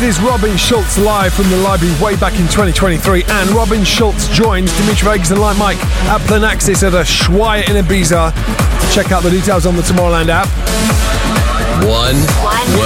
It is Robin Schulz live from the library way back in 2023, and Robin Schulz joins Dimitri Vegas and Like Mike at Planaxis at Ushuaia in Ibiza. Check out the details on the Tomorrowland app. One